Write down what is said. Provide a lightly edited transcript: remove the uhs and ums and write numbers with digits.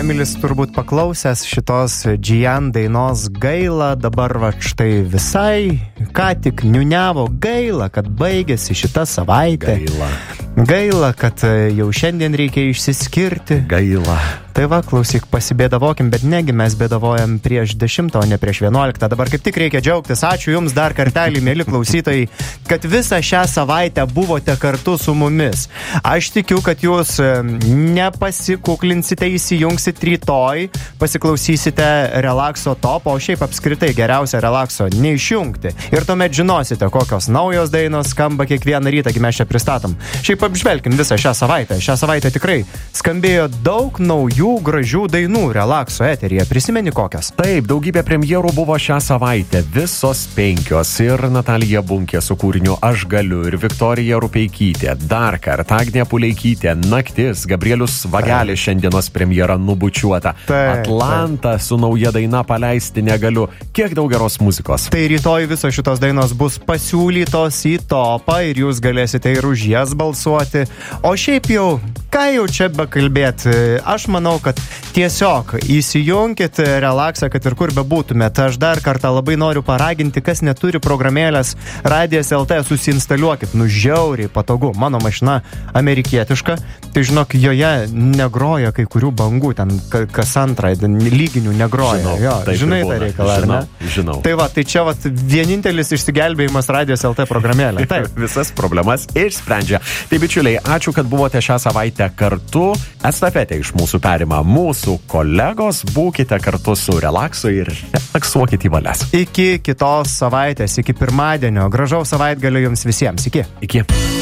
Emilis turbūt paklausęs šitos Gian dainos Gaila, dabar va štai visai ką tik niuniavo gaila, kad baigėsi šita savaitė. Gaila, kad jau šiandien reikia išsiskirti. Gaila. Tai va, klausyk, pasibėdavokim, bet negi mes bėdavojam prieš 10, o ne prieš 11. Dabar kaip tik reikia džiaugtis. Ačiū Jums dar kartelį, mėly klausytojai, kad visą šią savaitę buvote kartu su mumis. Aš tikiu, kad Jūs nepasikuklinsite, įsijungsit rytoj, pasiklausysite relakso top, o šiaip apskritai geriausia relakso neišjungti. Ir tuomet žinosite, kokios naujos dainos skamba kiekvieną rytą, kai mes čia pristatom. Šiaip apžvelkim visą šią savaitę. Šią savaitę tikrai skambėjo daug naujų gražių dainų relakso eteryje. Prisimeni kokias? Taip, daugybė premjerų buvo šią savaitę, visos 5. Ir Natalija Bunkė su kūriniu Aš galiu, ir Viktorija Rupeikytė, dar kartą Agnė Puleikytė, Naktis, Gabrielius Vagelis šiandienos premjera nubučiuota, Atlanta su nauja daina Paleisti negaliu. Kiek daug geros muzikos. Tai rytoj visos šitos dainos bus pasiūlytos į topą ir jūs galėsite ir už jas balsuoti. O šiaip jau, ką jau čia bekalbėti, aš manau, kad tiesiog įsijunkit relaksą, kad ir kur bebūtumėt. Aš dar kartą labai noriu paraginti, kas neturi programėlės Radijas LT, susiinstaliuokit. Žiauriai patogu. Mano mašina amerikietiška, tai žinok, joje negroja kai kurių bangų, ten kas antrą lyginių negroja. Žinau, jo, žinai tą reikalą, ar ne? Žinau. Tai va, tai čia va, vienintelis išsigelbėjimas Radijas LT programėlė. Taip. Visas problemas išsprendžia. Tai bičiuliai, ačiū, kad buvote šią savaitę kartu. Estafetę iš mūsų perima mūsų kolegos. Būkite kartu su relaksu ir relaksuokite į valias. Iki kitos savaitės, iki pirmadienio. Gražaus savaitgalio jums visiems. Iki. Iki.